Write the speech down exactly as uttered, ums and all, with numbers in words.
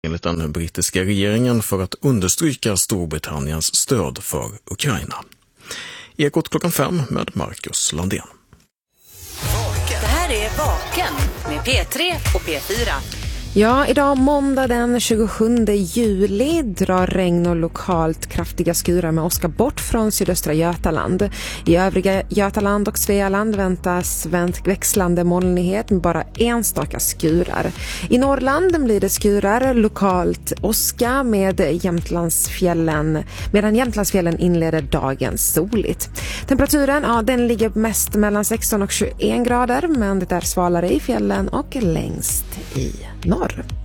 enligt den brittiska regeringen för att understryka Storbritanniens stöd för Ukraina. Ekot klockan fem med Marcus Landén. Det här är Vaken med P tre och P fyra. Ja, idag måndag den tjugosjunde juli drar regn och lokalt kraftiga skurar med åska bort från sydöstra Götaland. I övriga Götaland och Svealand väntas växlande molnighet med bara enstaka skurar. I Norrland blir det skurar, lokalt åska med Jämtlandsfjällen, medan Jämtlandsfjällen inleder dagen soligt. Temperaturen, ja, den ligger mest mellan sexton och tjugoen grader, men det är svalare i fjällen och längst i norr.